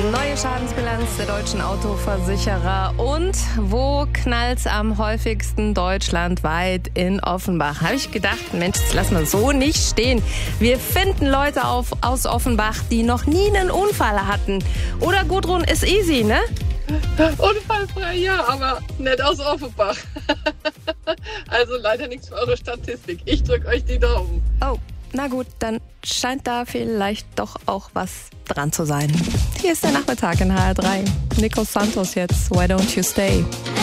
Neue Schadensbilanz der deutschen Autoversicherer. Und wo knallt's am häufigsten deutschlandweit? In Offenbach. Habe ich gedacht, Mensch, das lassen wir so nicht stehen. Wir finden Leute aus Offenbach, die noch nie einen Unfall hatten. Oder Gudrun, ist easy, ne? Unfallfrei, ja, aber nicht aus Offenbach. Also leider nichts für eure Statistik. Ich drücke euch die Daumen. Oh, na gut, dann scheint da vielleicht doch auch was dran zu sein. Hier ist der Nachmittag in HR3. Nico Santos jetzt, Why Don't You Stay?